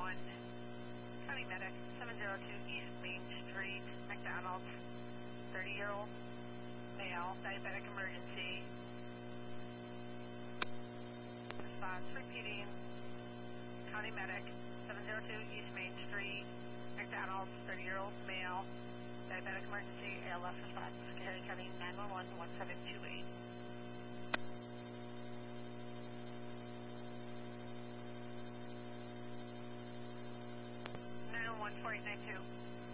County Medic, 702 East Main Street, McDonald's, 30-year-old male, diabetic emergency. Response repeating. County Medic, 702 East Main Street, McDonald's, 30-year-old male, diabetic emergency, ALS response. County 911, 17.